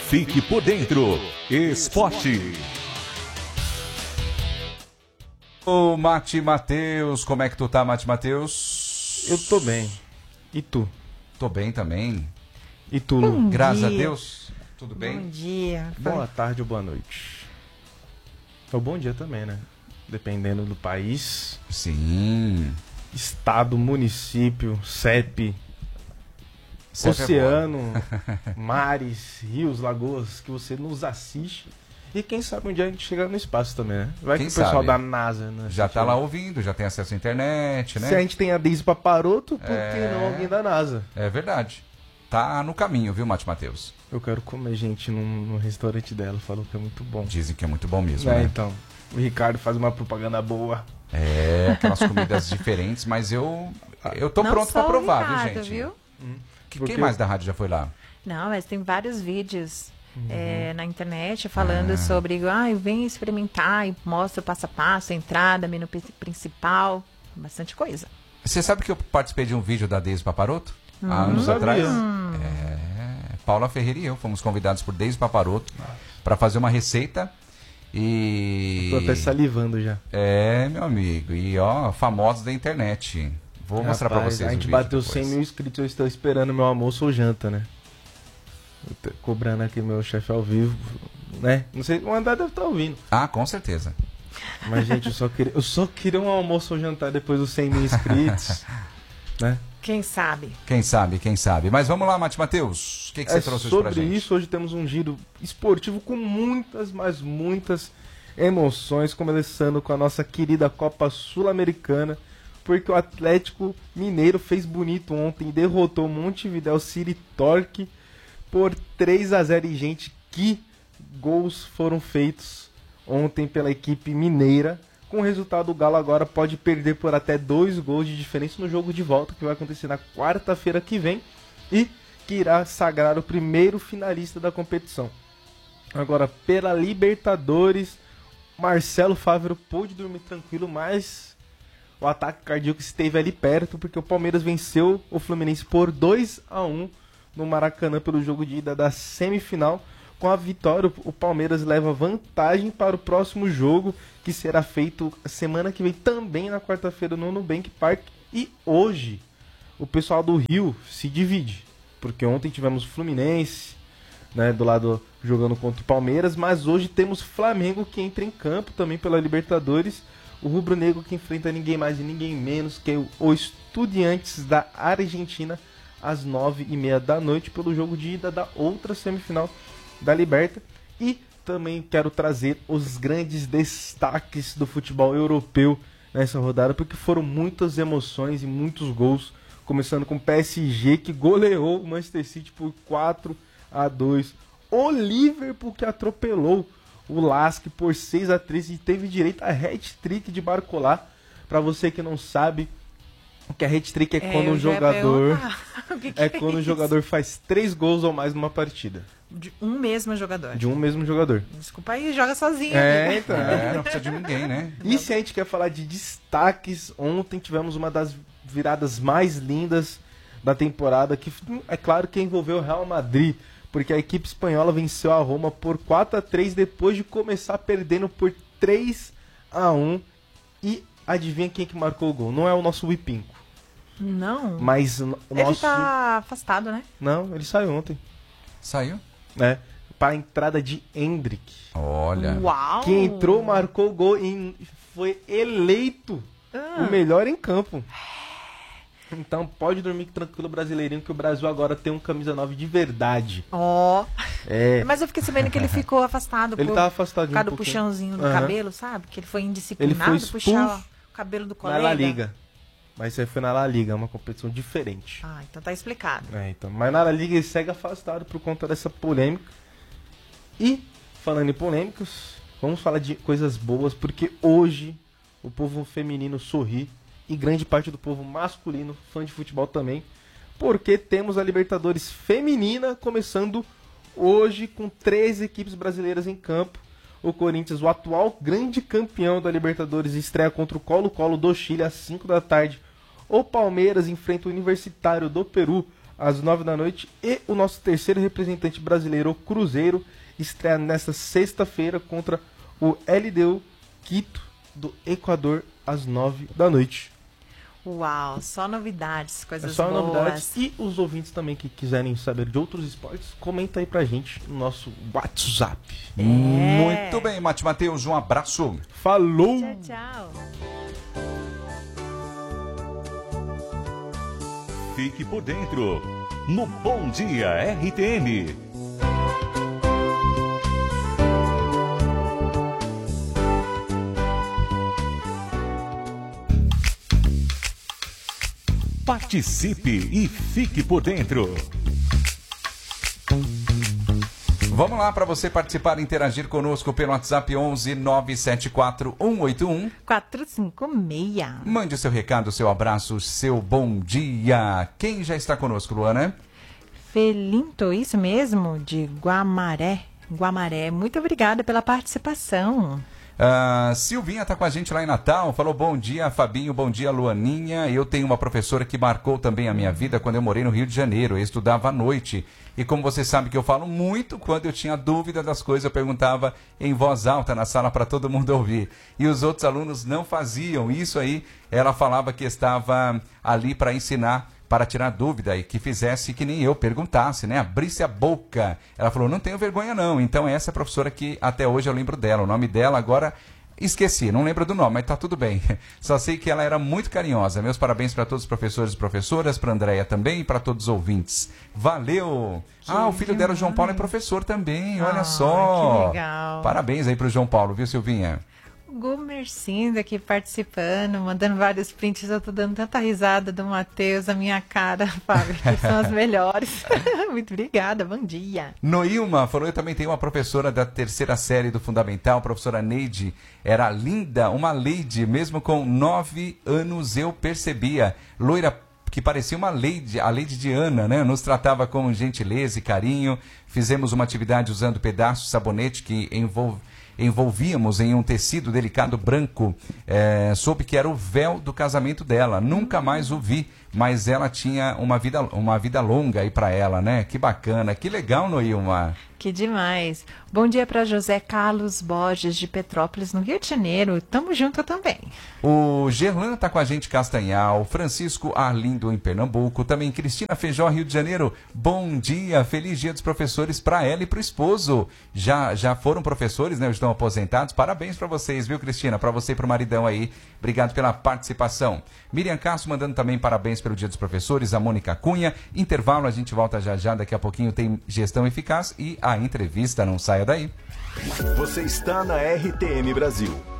Fique por dentro. Esporte. Ô, Mate Matheus, como é que tu tá, Mate Matheus? Eu tô bem. E tu? Tô bem também. E tu, Lu? Graças a Deus. Tudo bem? Bom dia. Boa tarde ou boa noite. Ou bom dia também, né? Dependendo do país, Sim. estado, município, CEP, CEP é oceano, mares, rios, lagoas, que você nos assiste. E quem sabe um dia a gente chegar no espaço também, né? Vai Quem que o pessoal sabe? da NASA, né? Já tá lá ouvindo, já tem acesso à internet, né? Se a gente tem a Daisy Paparoto, por que não alguém da NASA? É verdade. Tá no caminho, viu, Mate Matheus? Eu quero comer, gente, num restaurante dela. Falou que é muito bom. Dizem que é muito bom mesmo, É, né? então. O Ricardo faz uma propaganda boa. É, aquelas comidas diferentes, mas eu tô Não pronto só pra o provar, Ricardo, viu, gente? viu? Quem Porque- mais da rádio já foi lá? Não, mas tem vários vídeos na internet falando sobre, vem experimentar e mostra o passo a passo, a entrada, menu principal, bastante coisa. Você sabe que eu participei de um vídeo da Daisy Paparoto? Há anos sabia. atrás? Paula Ferreira e eu fomos convidados por Daisy Paparoto para fazer uma receita e... Tô até salivando já. É, meu amigo. E ó, famosos da internet. Vou mostrar pra Rapaz, vocês a o gente vídeo bateu depois. 100 mil inscritos, eu estou esperando meu almoço ou janta, né? Cobrando aqui meu chefe ao vivo, né? Não sei, o André deve estar ouvindo. Ah, com certeza. Mas, gente, eu só queria um almoço ou jantar depois dos 100 mil inscritos, né? Quem sabe? Quem sabe, quem sabe. Mas vamos lá, Mate Matheus. O que você trouxe hoje pra Sobre gente? isso, hoje temos um giro esportivo com muitas, mas muitas emoções, começando com a nossa querida Copa Sul-Americana, porque o Atlético Mineiro fez bonito ontem, derrotou o Montevidéu City Torque por 3-0. E, gente, que gols foram feitos ontem pela equipe mineira. Com o resultado, o Galo agora pode perder por até 2 gols de diferença no jogo de volta, que vai acontecer na quarta-feira que vem, e que irá sagrar o primeiro finalista da competição. Agora, pela Libertadores, Marcelo Fávero pôde dormir tranquilo, mas o ataque cardíaco esteve ali perto, porque o Palmeiras venceu o Fluminense por 2-1 no Maracanã pelo jogo de ida da semifinal. Com a vitória, o Palmeiras leva vantagem para o próximo jogo, que será feito semana que vem, também na quarta-feira, no Nubank Park. E hoje, o pessoal do Rio se divide, porque ontem tivemos Fluminense, né, do lado jogando contra o Palmeiras, mas hoje temos Flamengo que entra em campo também pela Libertadores. O rubro-negro que enfrenta ninguém mais e ninguém menos que o Estudiantes da Argentina às 9h30 da noite pelo jogo de ida da outra semifinal da Liberta. E também quero trazer os grandes destaques do futebol europeu nessa rodada, porque foram muitas emoções e muitos gols, começando com o PSG, que goleou o Manchester City por 4-2, o Liverpool, que atropelou o Lask por 6-3 e teve direito a hat-trick de Barcola. Para você que não sabe, o que a hat-trick é quando um jogador quando um jogador faz 3 gols ou mais numa partida. De um mesmo jogador. De um mesmo jogador. Desculpa aí, joga sozinho. Então. Não precisa de ninguém, né? E se a gente quer falar de destaques, ontem tivemos uma das viradas mais lindas da temporada, que é claro que envolveu o Real Madrid, porque a equipe espanhola venceu a Roma por 4-3 depois de começar perdendo por 3-1. E adivinha quem que marcou o gol? Não é o nosso Wipinco, Não. mas o Ele nosso... tá afastado, né? Não, ele saiu ontem, Saiu? né? Para a entrada de Endrick, Olha. Uau! que entrou, marcou o gol e foi eleito o melhor em campo. Então pode dormir tranquilo, brasileirinho, que o Brasil agora tem um camisa 9 de verdade. Ó. É, Mas eu fiquei sabendo que ele ficou afastado ele tava afastado por de causa um do pouquinho. puxãozinho no Aham. cabelo, sabe? Que ele foi indisciplinado, Ele foi puxar expulso o cabelo do Na colega. La Liga. Mas isso aí foi na La Liga, é uma competição diferente. Ah, então tá explicado. Então, mas na La Liga ele segue afastado por conta dessa polêmica. E, falando em polêmicas, vamos falar de coisas boas, porque hoje o povo feminino sorri e grande parte do povo masculino, fã de futebol também, porque temos a Libertadores feminina começando hoje com 3 equipes brasileiras em campo. O Corinthians, o atual grande campeão da Libertadores, estreia contra o Colo-Colo do Chile às 5 da tarde. O Palmeiras enfrenta o Universitário do Peru às 9 da noite. E o nosso terceiro representante brasileiro, o Cruzeiro, estreia nesta sexta-feira contra o LDU Quito do Equador, às 9 da noite. Uau, só novidades, coisas Só boas. novidades. E os ouvintes também que quiserem saber de outros esportes, comenta aí pra gente no nosso WhatsApp. Muito bem, Mate Mateus, um abraço. Falou! Tchau, tchau. Fique por dentro no Bom Dia RTM. Participe e fique por dentro. Vamos lá para você participar e interagir conosco pelo WhatsApp 11 974 181 456. Mande o seu recado, seu abraço, seu bom dia. Quem já está conosco, Luana? Felinto, isso mesmo? De Guamaré. Guamaré, muito obrigada pela participação. Silvinha está com a gente lá em Natal, falou bom dia Fabinho, bom dia Luaninha. Eu tenho uma professora que marcou também a minha vida quando eu morei no Rio de Janeiro, eu estudava à noite. E como você sabe que eu falo muito, quando eu tinha dúvida das coisas eu perguntava em voz alta na sala para todo mundo ouvir. E os outros alunos não faziam isso aí, ela falava que estava ali para ensinar, para tirar dúvida e que fizesse que nem eu, perguntasse, né? Abrisse a boca. Ela falou, não tenho vergonha não. Então essa professora que até hoje eu lembro dela. O nome dela agora esqueci, não lembro do nome, mas tá tudo bem. Só sei que ela era muito carinhosa. Meus parabéns para todos os professores e professoras, para Andréia também e para todos os ouvintes. Valeu! O filho dela, o João Paulo, é professor também, olha só. Que legal. Parabéns aí pro João Paulo, viu, Silvinha? O Gumercindo aqui participando, mandando vários prints. Eu tô dando tanta risada do Matheus, a minha cara, Fábio, que são as melhores. Muito obrigada, bom dia. Noilma falou, eu também tenho uma professora da terceira série do Fundamental, a professora Neide, era linda, uma lady, mesmo com 9 anos eu percebia, loira que parecia uma lady, a Lady Diana, né? Nos tratava com gentileza e carinho, fizemos uma atividade usando pedaços de sabonete que envolvíamos em um tecido delicado branco, soube que era o véu do casamento dela, nunca mais o vi, mas ela tinha uma vida longa aí para ela, né? Que bacana, que legal, Noilma. Que demais. Bom dia para José Carlos Borges, de Petrópolis, no Rio de Janeiro. Tamo junto também. O Gerlan tá com a gente, Castanhal. Francisco Arlindo, em Pernambuco. Também Cristina Feijó, Rio de Janeiro. Bom dia, feliz dia dos professores para ela e para o esposo. Já foram professores, né? Estão aposentados. Parabéns para vocês, viu, Cristina? Para você e para o maridão aí. Obrigado pela participação. Miriam Castro mandando também parabéns pelo dia dos professores. A Mônica Cunha. Intervalo, a gente volta já. Daqui a pouquinho tem gestão eficaz e a entrevista. Não saia daí. Você está na RTM Brasil.